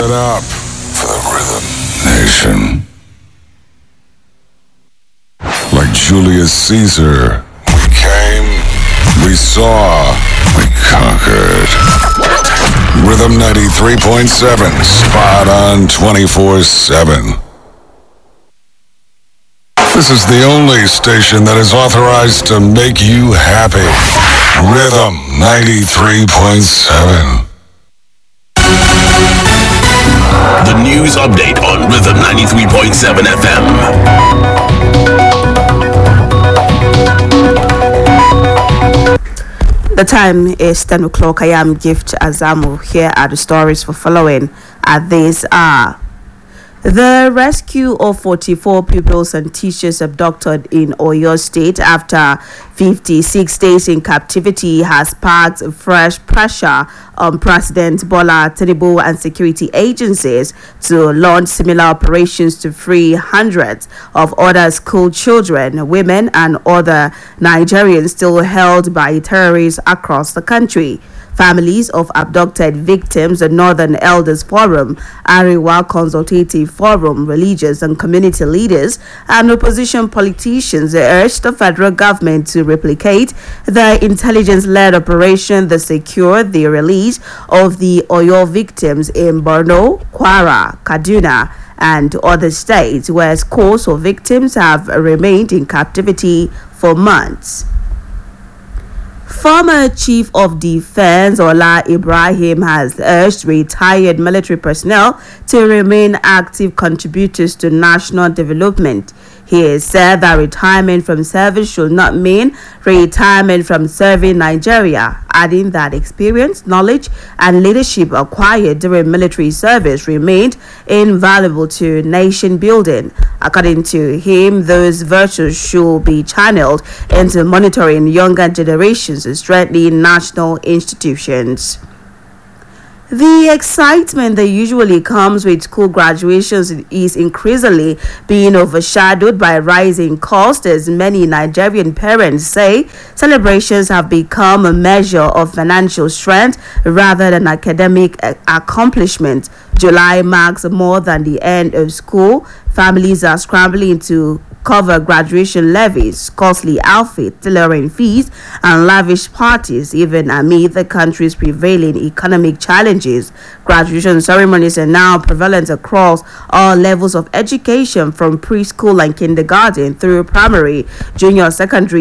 it up for the Rhythm Nation. Like Julius Caesar, we came, we saw, we conquered. Rhythm 93.7, spot on 24/7. This is the only station that is authorized to make you happy. Rhythm 93.7. The news update on Rhythm 93.7 FM. The time is 10 o'clock. I am Gift Azamu. Here are the stories for following at this hour. The rescue of 44 pupils and teachers abducted in Oyo State after 56 days in captivity has sparked fresh pressure on President Bola Tinubu and security agencies to launch similar operations to free hundreds of other school children, women, and other Nigerians still held by terrorists across the country. Families of abducted victims, the Northern Elders Forum, Arewa Consultative Forum, religious and community leaders, and opposition politicians urged the federal government to replicate the intelligence-led operation that secured the release of the Oyo victims in Borno, Kwara, Kaduna, and other states where scores of victims have remained in captivity for months. Former Chief of Defense Ola Ibrahim has urged retired military personnel to remain active contributors to national development. He has said that retirement from service should not mean retirement from serving Nigeria, adding that experience, knowledge, and leadership acquired during military service remained invaluable to nation building. According to him, those virtues should be channeled into monitoring younger generations and strengthening national institutions. The excitement that usually comes with school graduations is increasingly being overshadowed by rising costs, as many Nigerian parents say celebrations have become a measure of financial strength rather than academic accomplishment. July marks more than the end of school. Families are scrambling to cover graduation levies, costly outfits, tailoring fees, and lavish parties, even amid the country's prevailing economic challenges. Graduation ceremonies are now prevalent across all levels of education, from preschool and kindergarten through primary, junior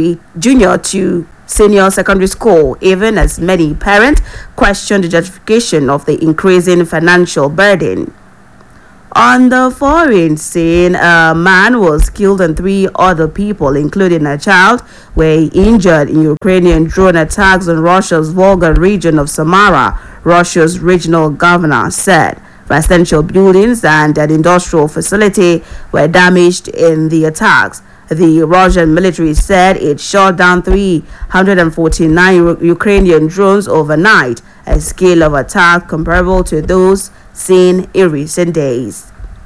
to senior secondary school, even as many parents question the justification of the increasing financial burden. On the foreign scene, a man was killed and 3 other people, including a child, were injured in Ukrainian drone attacks on Russia's Volga region of Samara, Russia's regional governor said. Residential buildings and an industrial facility were damaged in the attacks. The Russian military said it shot down 349 Ukrainian drones overnight, a scale of attack comparable to those seen in recent days.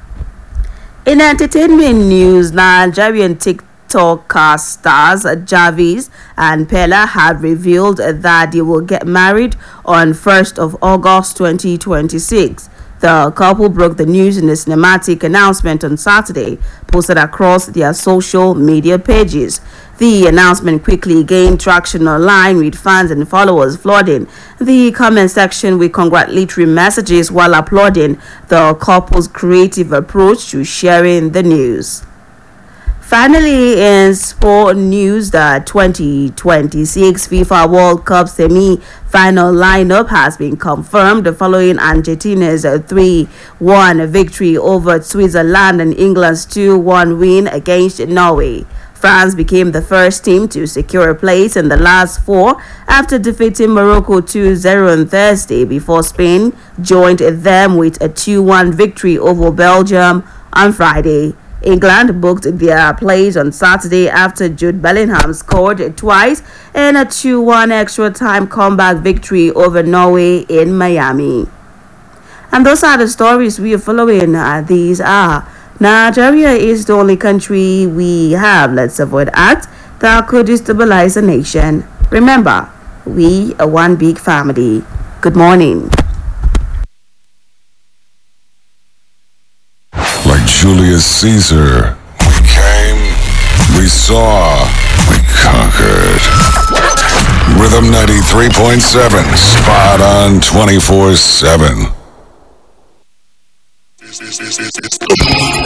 In entertainment news, Nigerian TikTok stars Jarvis and Pella have revealed that they will get married on 1st of August 2026. The couple broke the news in a cinematic announcement on Saturday, posted across their social media pages. The announcement quickly gained traction online, with fans and followers flooding the comment section with congratulatory messages while applauding the couple's creative approach to sharing the news. Finally, in sport news, the 2026 FIFA World Cup semi-final lineup has been confirmed following Argentina's 3-1 victory over Switzerland and England's 2-1 win against Norway. France became the first team to secure a place in the last 4 after defeating Morocco 2-0 on Thursday, before Spain joined them with a 2-1 victory over Belgium on Friday. England booked their place on Saturday after Jude Bellingham scored twice in a 2-1 extra time comeback victory over Norway in Miami. And those are the stories we are following. These are: Nigeria is the only country we have. Let's avoid acts that could destabilize a nation. Remember, we are one big family. Good morning. Julius Caesar. We came, we saw, we conquered. Rhythm 93.7, spot on 24/7.